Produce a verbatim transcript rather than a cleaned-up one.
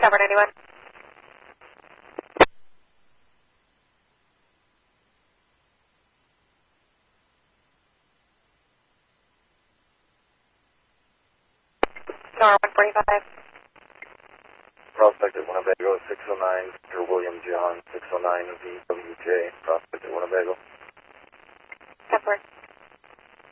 Discover ninety-one. Nora one forty-five. Prospect at Winnebago, six oh nine, Victor William John, six oh nine V W J, Prospect at Winnebago. ten four.